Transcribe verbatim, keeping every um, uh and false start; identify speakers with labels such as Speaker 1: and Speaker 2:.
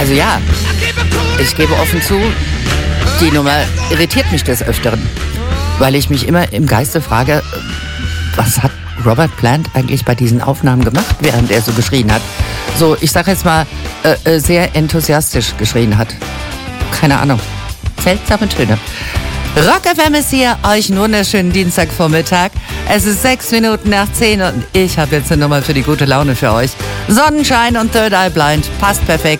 Speaker 1: Also ja, ich gebe offen zu, die Nummer irritiert mich des Öfteren, weil ich mich immer im Geiste frage, was hat Robert Plant eigentlich bei diesen Aufnahmen gemacht, während er so geschrien hat? So, ich sag jetzt mal, äh, sehr enthusiastisch geschrien hat. Keine Ahnung. Seltsame Töne. Rock F M ist hier, euch einen wunderschönen Dienstagvormittag. Es ist sechs Minuten nach zehn und ich habe jetzt eine Nummer für die gute Laune für euch. Sonnenschein und Third Eye Blind passt perfekt.